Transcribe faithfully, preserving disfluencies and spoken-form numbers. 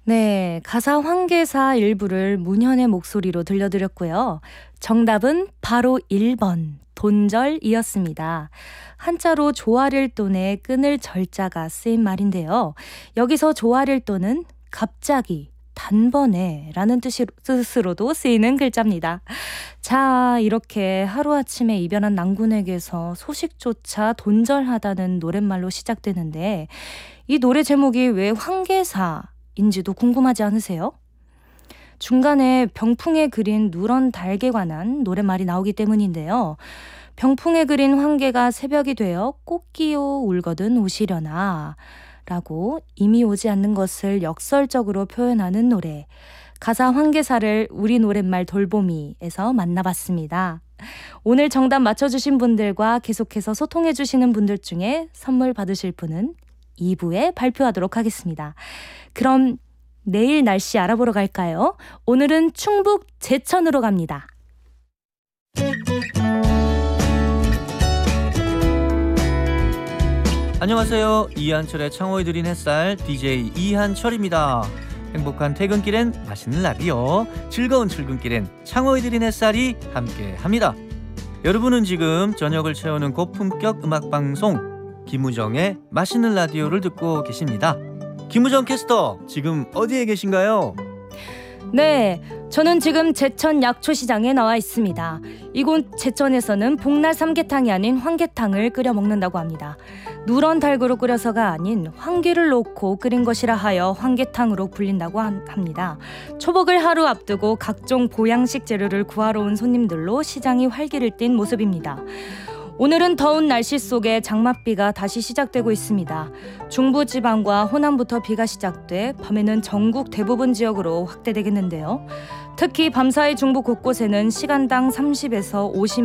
네, 가사 황계사 일부를 문현의 목소리로 들려드렸고요. 정답은 바로 일 번 돈절이었습니다. 한자로 조아릴돈에 끊을 절자가 쓰인 말인데요. 여기서 조아릴돈은 갑자기, 단번에 라는 뜻이, 뜻으로도 쓰이는 글자입니다. 자, 이렇게 하루아침에 이별한 낭군에게서 소식조차 돈절하다는 노랫말로 시작되는데 이 노래 제목이 왜 황계사인지도 궁금하지 않으세요? 중간에 병풍에 그린 누런 닭에 관한 노랫말이 나오기 때문인데요. 병풍에 그린 황계가 새벽이 되어 꽃기요 울거든 오시려나 라고 이미 오지 않는 것을 역설적으로 표현하는 노래. 가사 황계사를 우리 노랫말 돌보미에서 만나봤습니다. 오늘 정답 맞춰주신 분들과 계속해서 소통해주시는 분들 중에 선물 받으실 분은 이 부에 발표하도록 하겠습니다. 그럼 내일 날씨 알아보러 갈까요? 오늘은 충북 제천으로 갑니다. 안녕하세요. 이한철의 창호에 드린 햇살 디제이 이한철입니다. 행복한 퇴근길엔 맛있는 라디오, 즐거운 출근길엔 창호에 드린 햇살이 함께합니다. 여러분은 지금 저녁을 채우는 고품격 음악방송 김우정의 맛있는 라디오를 듣고 계십니다. 김우정 캐스터, 지금 어디에 계신가요? 네, 저는 지금 제천 약초시장에 나와 있습니다. 이곳 제천에서는 복날 삼계탕이 아닌 황계탕을 끓여 먹는다고 합니다. 누런 닭으로 끓여서가 아닌 황계를 넣고 끓인 것이라 하여 황계탕으로 불린다고 합니다. 초복을 하루 앞두고 각종 보양식 재료를 구하러 온 손님들로 시장이 활기를 띈 모습입니다. 오늘은 더운 날씨 속에 장맛비가 다시 시작되고 있습니다. 중부지방과 호남부터 비가 시작돼 밤에는 전국 대부분 지역으로 확대되겠는데요. 특히 밤사이 중부 곳곳에는 시간당 삼십에서 오십